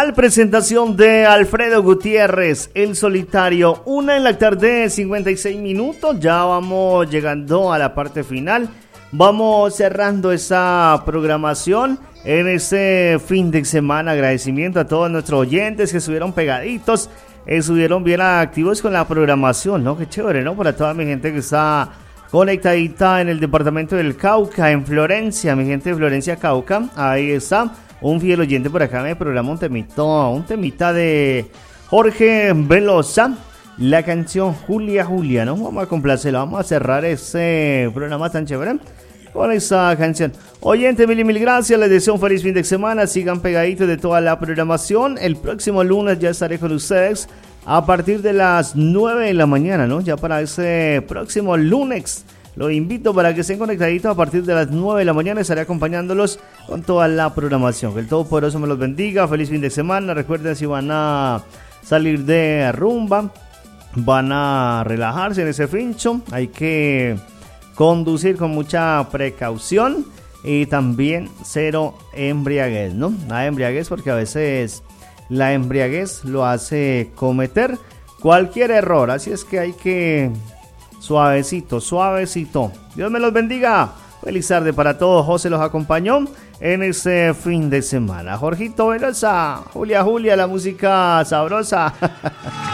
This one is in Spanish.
Presentación de Alfredo Gutiérrez, El Solitario, 1:56 p.m. Ya vamos llegando a la parte final. Vamos cerrando esa programación en este fin de semana. Agradecimiento a todos nuestros oyentes que estuvieron pegaditos, estuvieron bien activos con la programación, ¿no? Qué chévere, ¿no? Para toda mi gente que está conectadita en el departamento del Cauca, en Florencia, mi gente de Florencia, Cauca, ahí está. Un fiel oyente por acá me programa un temita de Jorge Velosa, la canción Julia Julia, ¿no? Vamos a complacerla, vamos a cerrar ese programa tan chévere con esa canción. Oyente, mil gracias, les deseo un feliz fin de semana, sigan pegaditos de toda la programación. El próximo lunes ya estaré con ustedes a partir de las 9 de la mañana, ¿no? Ya para ese próximo lunes. Los invito para que estén conectaditos a partir de las 9 de la mañana. Estaré acompañándolos con toda la programación. Que el Todopoderoso me los bendiga. Feliz fin de semana. Recuerden, si van a salir de rumba, van a relajarse en ese fincho, hay que conducir con mucha precaución y también cero embriaguez, ¿no? Nada de embriaguez, porque a veces la embriaguez lo hace cometer cualquier error. Así es que hay que... suavecito. Dios me los bendiga. Feliz tarde para todos. José los acompañó en este fin de semana. Jorgito Velosa, Julia, la música sabrosa.